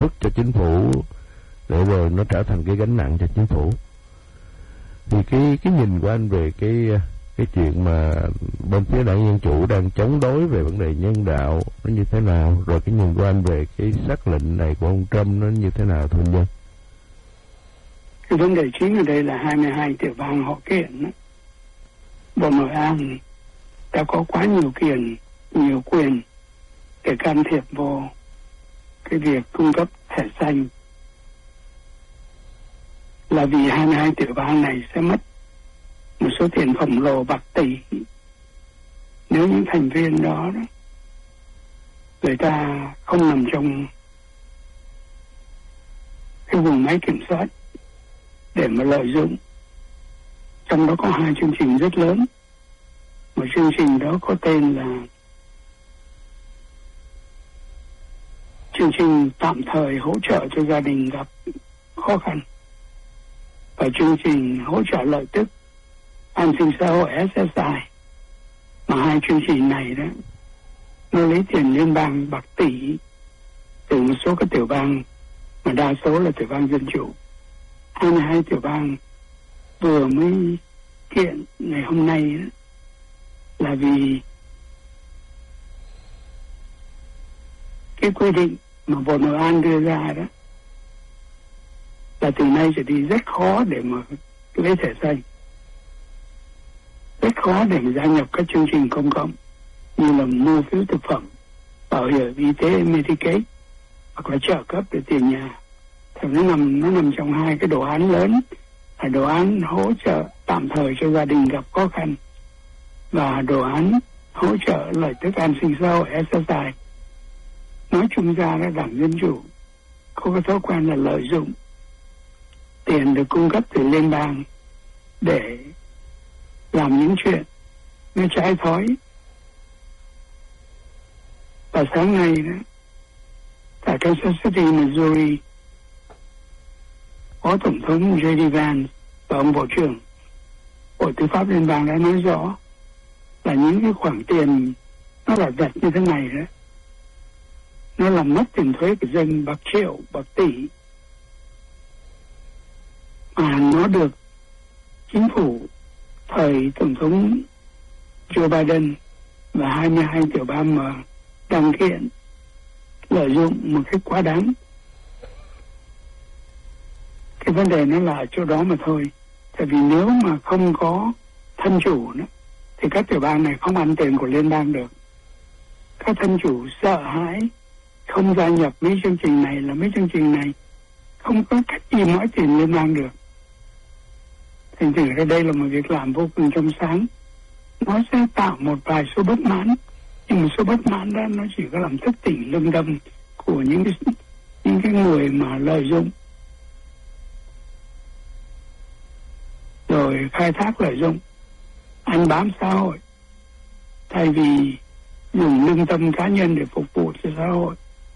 bức cho chính phủ để rồi nó trở thành cái gánh nặng cho chính phủ. Thì cái nhìn của anh về cái chuyện mà bên phía đảng Dân Chủ đang chống đối về vấn đề nhân đạo nó như thế nào, rồi cái nhìn của anh về cái sắc lệnh này của ông Trump nó như thế nào, thưa anh Dân? Cái vấn đề chính ở đây là 22 tiểu bang họ kiện đó. Bộ Nội an đã có quá nhiều quyền để can thiệp vào cái việc cung cấp thẻ xanh, là vì 22 tiểu bang này sẽ mất một số tiền khổng lồ bạc tỷ nếu những thành viên đó người ta không nằm trong cái vùng máy kiểm soát để mà lợi dụng. Trong đó có 2 chương trình rất lớn. Một chương trình đó có tên là chương trình tạm thời hỗ trợ cho gia đình gặp khó khăn, và chương trình hỗ trợ lợi tức an sinh xã hội SSI. Mà 2 chương trình này đó, nó lấy tiền liên bang bạc tỷ từ một số các tiểu bang, mà đa số là tiểu bang Dân Chủ. 22 tiểu bang vừa mới kiện ngày hôm nay đó, là vì cái quy định mà Bộ Nội an đưa ra đó là từ nay trở đi rất khó để mà lấy thẻ xanh, rất khó để mà gia nhập các chương trình công cộng như là mua phiếu thực phẩm, bảo hiểm y tế Medicaid, hoặc là trợ cấp để tiền nhà. Thì nó nằm trong 2 cái đồ án lớn, là đồ án hỗ trợ tạm thời cho gia đình gặp khó khăn và đồ án hỗ trợ lợi tức an sinh xã hội SSI. Nói chung ra là đảng Dân Chủ có cái thói quen là lợi dụng tiền được cung cấp từ liên bang để làm những chuyện nó trái thói. Và sáng nay đó, tại Kansas City, Missouri, Phó Tổng thống J.D. Vance và ông Bộ trưởng Bộ Tư pháp Liên bang đã nói rõ là những cái khoản tiền nó là giật như thế này đó, nó làm mất tiền thuế của dân bạc triệu, bạc tỷ, mà nó được chính phủ thời Tổng thống Joe Biden và 22 tiểu bang mà đăng kiện lợi dụng một cách quá đáng. Cái vấn đề nó là ở chỗ đó mà thôi. Tại vì nếu mà không có thân chủ nữa, thì các tiểu bang này không ăn tiền của liên bang được. Các thân chủ sợ hãi không gia nhập mấy chương trình này, là mấy chương trình này không có cách gì mỗi tiền liên bang được. Thành thử ra đây là một việc làm vô cùng trong sáng. Nó sẽ tạo một vài số bất mãn, nhưng mà số bất mãn đó nó chỉ có làm thức tỉnh lương tâm của những cái người mà lợi dụng rồi khai thác lợi dụng, ăn bám xã hội, thay vì dùng lương tâm cá nhân để phục vụ cho xã hội.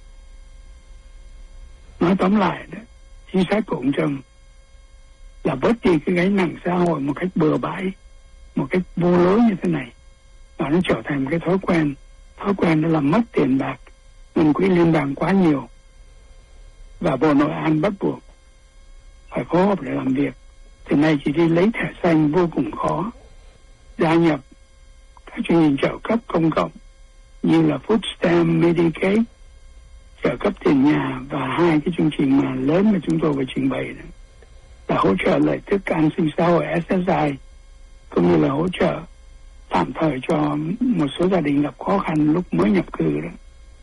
Nói tóm lại đó, chính sách của ông Trump là bớt đi cái gánh nặng xã hội một cách bừa bãi, một cách vô lối như thế này, và nó trở thành một cái thói quen nó làm mất tiền bạc ngân quỹ liên bang quá nhiều, và Bộ Nội an bắt buộc phải phối hợp để làm việc. Từ nay chỉ đi lấy thẻ xanh vô cùng khó, gia nhập các chương trình trợ cấp công cộng như là Food Stamp, Medicaid, trợ cấp tiền nhà, và 2 cái chương trình mà lớn mà chúng tôi vừa trình bày đó là hỗ trợ lợi tức an sinh xã hội SSI, cũng như là hỗ trợ tạm thời cho một số gia đình gặp khó khăn lúc mới nhập cư đó.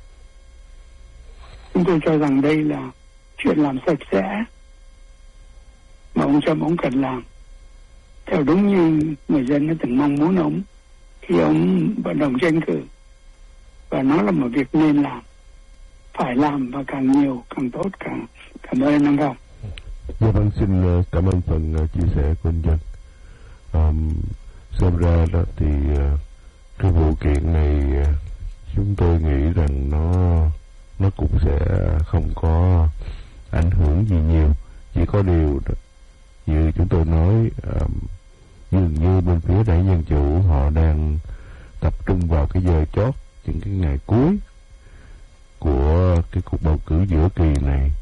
Chúng tôi cho rằng đây là chuyện làm sạch sẽ mà ông Trump ông cần làm theo đúng như người dân đã từng mong muốn ông khi ông vận động tranh cử, và nó là một việc nên làm, phải làm, và càng nhiều càng tốt. Cảm ơn anh Phong. Dạ vâng, xin cảm ơn phần chia sẻ của anh Dân. Xem ra đó thì cái vụ kiện này chúng tôi nghĩ rằng nó cũng sẽ không có ảnh hưởng gì nhiều. Chỉ có điều như chúng tôi nói, dường như bên phía đảng Dân Chủ họ đang tập trung vào cái giờ chót, những cái ngày cuối của cái cuộc bầu cử giữa kỳ này